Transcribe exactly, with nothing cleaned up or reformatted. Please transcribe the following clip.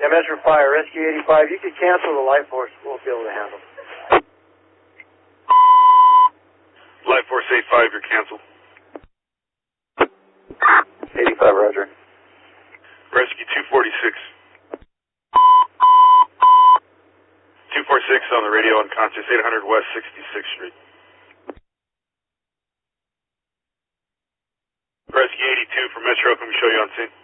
Metro Fire, Rescue eighty-five, you can cancel the Life Force, we'll be able to handle. Life Force eighty-five, you're canceled. eighty-five, roger. Rescue two forty-six. two forty-six on the radio, unconscious, eight hundred West sixty-sixth Street. Rescue eighty-two from Metro, can we show you on scene?